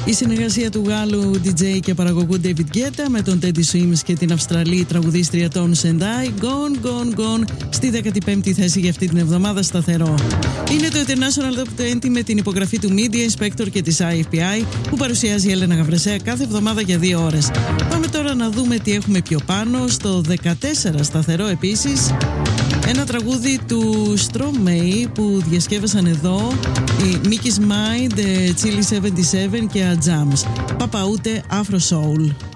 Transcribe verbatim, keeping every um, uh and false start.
Η συνεργασία του Γάλλου ντι τζέι και παραγωγού David Guetta με τον Teddy Swims και την Αυστραλή τραγουδίστρια Tone Sendai, Gone, Gone, Gone, στη δέκατη πέμπτη θέση για αυτή την εβδομάδα, σταθερό. Είναι το International Top είκοσι με την υπογραφή του Media Inspector και της άι εφ πι άι που παρουσιάζει η Έλενα Γαβρεσέα κάθε εβδομάδα για δύο ώρες. Πάμε τώρα να δούμε τι έχουμε πιο πάνω. Στο δεκατέσσερα σταθερό επίσης, ένα τραγούδι του Stromae που διασκεύασαν εδώ η Mickey's Mind, Chili εβδομήντα επτά και A Jams. Παπαούτε Afro Soul.